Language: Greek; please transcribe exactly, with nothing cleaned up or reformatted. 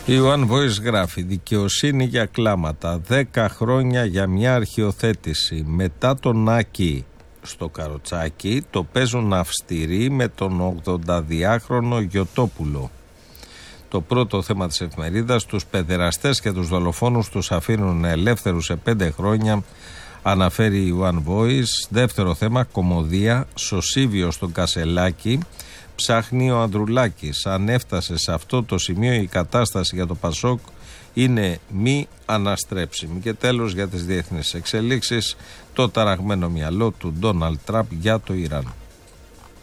Η One Voice γράφει: δικαιοσύνη για κλάματα. Δέκα χρόνια για μια αρχιοθέτηση. Μετά τον Άκη στο καροτσάκι το παίζουν αυστηροί με τον ογδονταδυάχρονο Γιωτόπουλο. Το πρώτο θέμα της εφημερίδας: τους παιδεραστές και τους δολοφόνους τους αφήνουν ελεύθερους σε πέντε χρόνια, αναφέρει η One Voice. Δεύτερο θέμα: κωμωδία, Σωσίβιο στον Κασελάκη. Ψάχνει ο Ανδρουλάκης. Αν έφτασε σε αυτό το σημείο η κατάσταση για το Πασόκ είναι μη αναστρέψιμη. Και τέλος, για τις διεθνείς εξελίξεις, το ταραγμένο μυαλό του Ντόναλντ Τραμπ για το Ιράν.